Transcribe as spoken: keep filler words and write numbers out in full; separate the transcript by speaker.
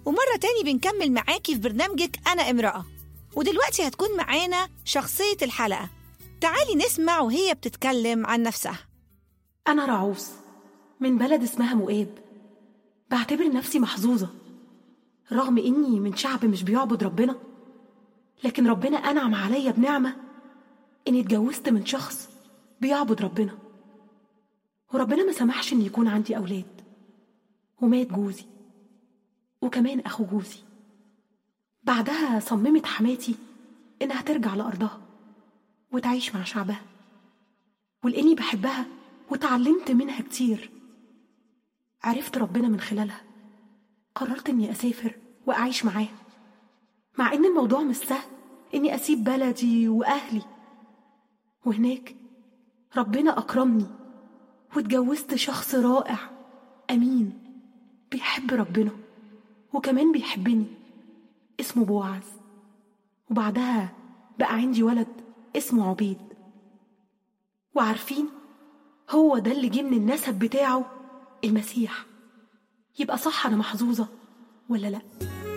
Speaker 1: ومرة تاني بنكمل معاكي في برنامجك أنا امرأة، ودلوقتي هتكون معانا شخصية الحلقة. تعالي نسمع وهي بتتكلم عن نفسها.
Speaker 2: أنا رعوس من بلد اسمها مؤاب. بعتبر نفسي محظوظة رغم إني من شعب مش بيعبد ربنا، لكن ربنا أنعم عليا بنعمة إني اتجوزت من شخص بيعبد ربنا، وربنا ما سمحش إن يكون عندي أولاد، ومات جوزي وكمان أخو جوزي. بعدها صممت حماتي إنها ترجع لأرضها وتعيش مع شعبها، ولأني بحبها وتعلمت منها كتير عرفت ربنا من خلالها، قررت إني أسافر وأعيش معاها، مع إن الموضوع مش سهل إني أسيب بلدي وأهلي. وهناك ربنا أكرمني واتجوزت شخص رائع أمين بيحب ربنا وكمان بيحبني، اسمه بوعز. وبعدها بقى عندي ولد اسمه عبيد. وعارفين هو ده اللي جه من النسب بتاعه المسيح. يبقى صح أنا محظوظة ولا لأ؟